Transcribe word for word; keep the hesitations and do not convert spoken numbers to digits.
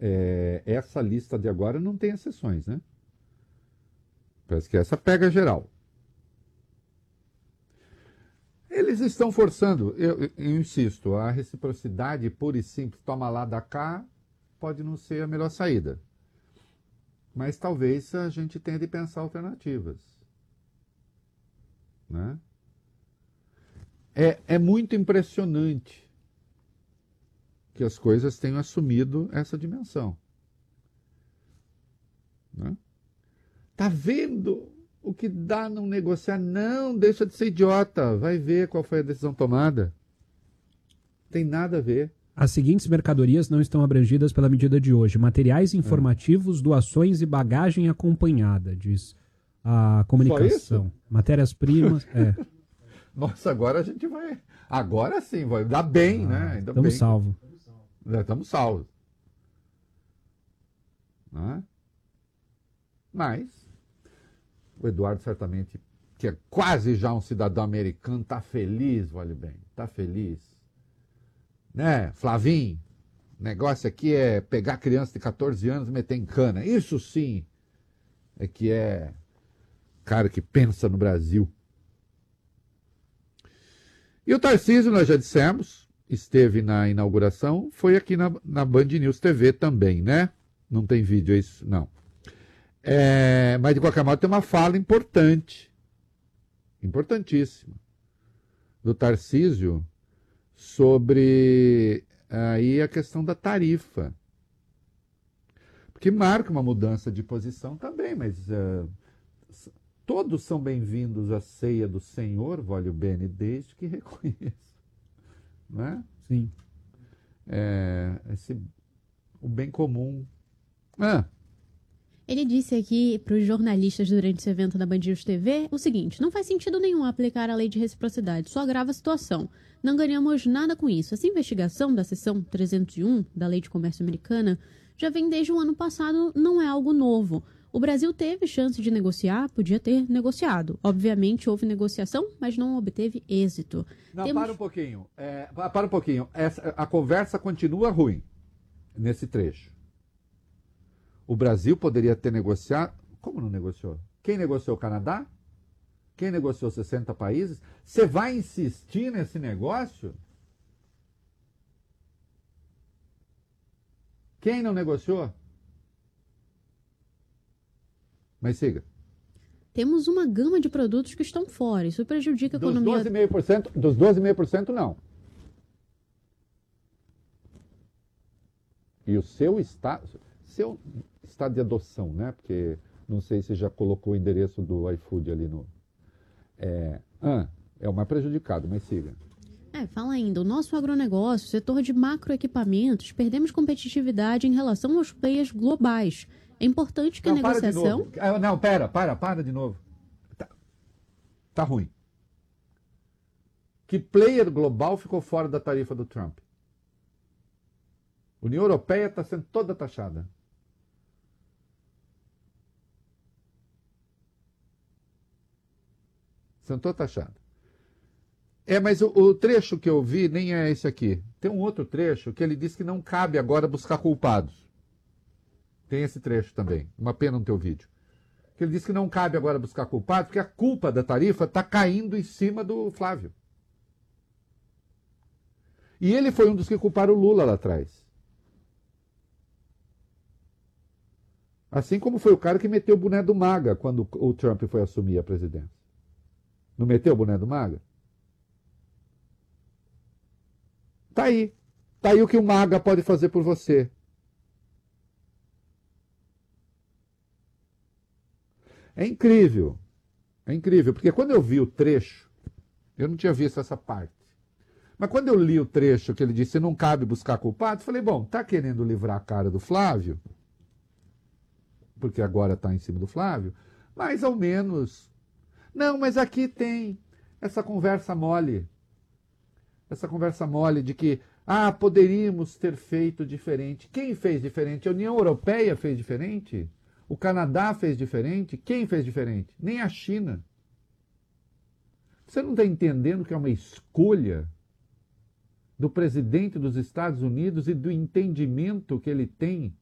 é, essa lista de agora não tem exceções, né? Parece que essa pega geral. Eles estão forçando, eu, eu, eu insisto, a reciprocidade pura e simples, toma lá da cá, pode não ser a melhor saída. Mas talvez a gente tenha de pensar alternativas. Né? É, é muito impressionante que as coisas tenham assumido essa dimensão. Né? Tá vendo o que dá não negociar? Não, deixa de ser idiota. Vai ver qual foi a decisão tomada. Tem nada a ver. As seguintes mercadorias não estão abrangidas pela medida de hoje: materiais informativos, doações e bagagem acompanhada, diz a comunicação. Matérias-primas, é. Nossa, agora a gente vai... Agora sim, vai dar bem, ah, né? Ainda estamos bem. salvos. Estamos salvos. Né? Mas, o Eduardo certamente, que é quase já um cidadão americano, está feliz, vale bem, está feliz. Né, Flavinho? O negócio aqui é pegar criança de catorze anos e meter em cana. Isso sim é que é cara que pensa no Brasil. E o Tarcísio, nós já dissemos, esteve na inauguração, foi aqui na, na Band News T V também, né? Não tem vídeo, é isso? Não. É, mas, de qualquer modo, tem uma fala importante, importantíssima, do Tarcísio sobre aí a questão da tarifa. Porque marca uma mudança de posição também, mas uh, todos são bem-vindos à ceia do Senhor, vale o bene, desde que reconheçam. Não é? Sim. É, esse, o bem comum. Ah, Ele disse aqui para os jornalistas durante esse evento da Band News T V o seguinte: não faz sentido nenhum aplicar a lei de reciprocidade, só agrava a situação. Não ganhamos nada com isso. Essa investigação da seção trezentos e um da Lei de Comércio Americana já vem desde o ano passado, não é algo novo. O Brasil teve chance de negociar, podia ter negociado. Obviamente houve negociação, mas não obteve êxito. Não, Temos... para um pouquinho. É, para um pouquinho. Essa, a conversa continua ruim nesse trecho. O Brasil poderia ter negociado... Como não negociou? Quem negociou o Canadá? Quem negociou sessenta países? Você vai insistir nesse negócio? Quem não negociou? Mas siga. Temos uma gama de produtos que estão fora. Isso prejudica a Dos economia... doze vírgula cinco por cento, dos doze vírgula cinco por cento não. E o seu estado... Seu estado de adoção, né? Porque não sei se já colocou o endereço do iFood ali no... É, ah, é o mais prejudicado, mas siga. É, fala ainda, o nosso agronegócio, setor de macroequipamentos, perdemos competitividade em relação aos players globais. É importante que não, a negociação... Para de novo. Ah, não, pera, para, para de novo. Tá, tá ruim. Que player global ficou fora da tarifa do Trump? A União Europeia está sendo toda taxada. Sendo toda taxada. É, mas o, o trecho que eu vi nem é esse aqui. Tem um outro trecho que ele diz que não cabe agora buscar culpados. Tem esse trecho também. Uma pena não ter o vídeo. Que ele diz que não cabe agora buscar culpados porque a culpa da tarifa está caindo em cima do Flávio. E ele foi um dos que culparam o Lula lá atrás. Assim como foi o cara que meteu o boné do MAGA quando o Trump foi assumir a presidência. Não meteu o boné do MAGA? Tá aí. Tá aí o que o MAGA pode fazer por você. É incrível. É incrível, porque quando eu vi o trecho, eu não tinha visto essa parte. Mas quando eu li o trecho que ele disse não cabe buscar culpados, falei, bom, tá querendo livrar a cara do Flávio, porque agora está em cima do Flávio, mais ou menos. Não, mas aqui tem essa conversa mole. Essa conversa mole de que, ah, poderíamos ter feito diferente. Quem fez diferente? A União Europeia fez diferente? O Canadá fez diferente? Quem fez diferente? Nem a China. Você não está entendendo que é uma escolha do presidente dos Estados Unidos e do entendimento que ele tem